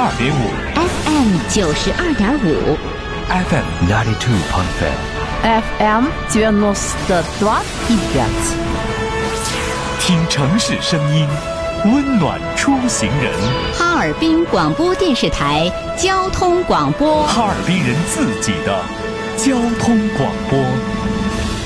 92.5 FM 92.5 FM 92.5. 听城市声音，温暖出行人。 哈尔滨广播电视台交通广播， 哈尔滨人自己的交通广播。